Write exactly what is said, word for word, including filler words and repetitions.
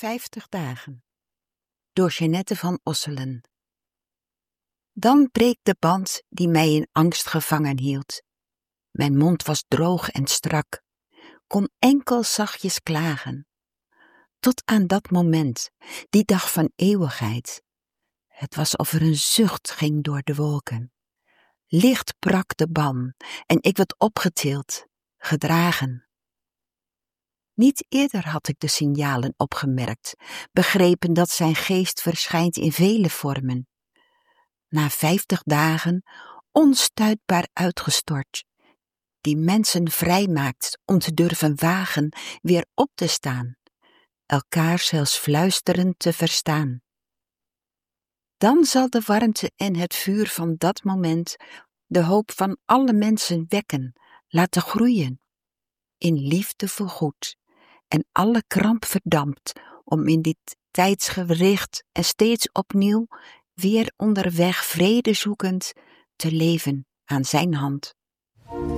vijftig dagen door Jeanette van Osselen. Dan breekt de band die mij in angst gevangen hield. Mijn mond was droog en strak, kon enkel zachtjes klagen. Tot aan dat moment, die dag van eeuwigheid. Het was of er een zucht ging door de wolken. Licht brak de ban en ik werd opgetild, gedragen. Niet eerder had ik de signalen opgemerkt, begrepen dat zijn geest verschijnt in vele vormen. Na vijftig dagen, onstuitbaar uitgestort, die mensen vrijmaakt om te durven wagen weer op te staan, elkaar zelfs fluisterend te verstaan. Dan zal de warmte en het vuur van dat moment de hoop van alle mensen wekken, laten groeien, in liefde voor goed, en alle kramp verdampt om in dit tijdsgericht en steeds opnieuw weer onderweg vrede zoekend te leven aan zijn hand.